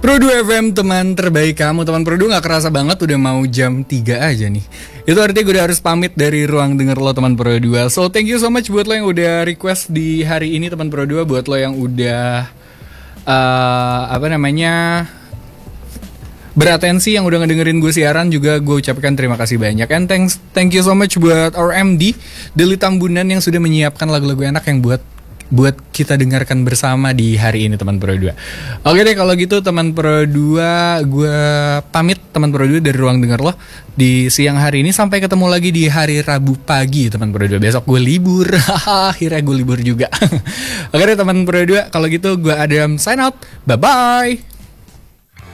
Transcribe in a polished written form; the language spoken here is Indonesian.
Pro 2 FM, teman terbaik kamu. Teman Pro 2, gak kerasa banget udah mau jam 3 aja nih. Itu artinya gue udah harus pamit dari ruang denger lo, teman Pro 2. So thank you so much buat lo yang udah request di hari ini, teman Pro 2. Buat lo yang udah beratensi, yang udah ngedengerin gue siaran juga, gue ucapkan terima kasih banyak. And thank you so much buat our MD Deli Tambunan yang sudah menyiapkan lagu-lagu enak yang buat kita dengarkan bersama di hari ini, teman Pro 2. Oke deh, kalau gitu teman Pro 2, gue pamit teman Pro 2 dari ruang denger lo di siang hari ini. Sampai ketemu lagi di hari Rabu pagi, teman Pro 2. Besok gue libur. Akhirnya gue libur juga. Oke deh teman Pro 2, kalau gitu gue Adam sign out. Bye bye.